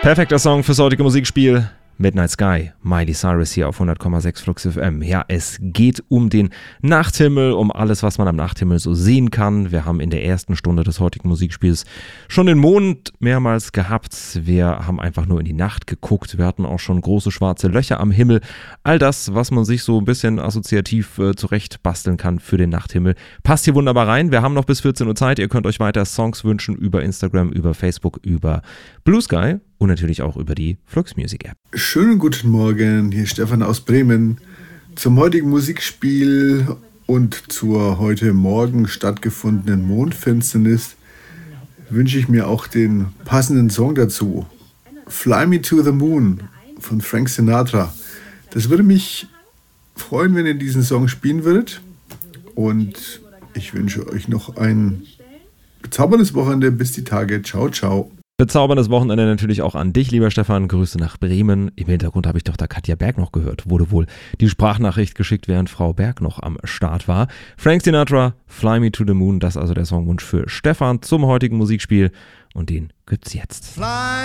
Perfekter Song fürs heutige Musikspiel. Midnight Sky, Miley Cyrus hier auf 100,6 Flux FM. Ja, es geht um den Nachthimmel, um alles, was man am Nachthimmel so sehen kann. Wir haben in der ersten Stunde des heutigen Musikspiels schon den Mond mehrmals gehabt. Wir haben einfach nur in die Nacht geguckt. Wir hatten auch schon große schwarze Löcher am Himmel. All das, was man sich so ein bisschen assoziativ zurecht basteln kann für den Nachthimmel, passt hier wunderbar rein. Wir haben noch bis 14 Uhr Zeit. Ihr könnt euch weiter Songs wünschen über Instagram, über Facebook, über Blue Sky. Und natürlich auch über die Flux Music App. Schönen guten Morgen, hier ist Stefan aus Bremen. Zum heutigen Musikspiel und zur heute Morgen stattgefundenen Mondfinsternis wünsche ich mir auch den passenden Song dazu. Fly Me to the Moon von Frank Sinatra. Das würde mich freuen, wenn ihr diesen Song spielen würdet. Und ich wünsche euch noch ein bezauberndes Wochenende. Bis die Tage. Ciao, ciao. Bezauberndes Wochenende natürlich auch an dich, lieber Stefan. Grüße nach Bremen. Im Hintergrund habe ich doch da Katja Berg noch gehört. Wurde wohl die Sprachnachricht geschickt, während Frau Berg noch am Start war. Frank Sinatra, Fly Me to the Moon. Das ist also der Songwunsch für Stefan zum heutigen Musikspiel. Und den gibt's jetzt. Fly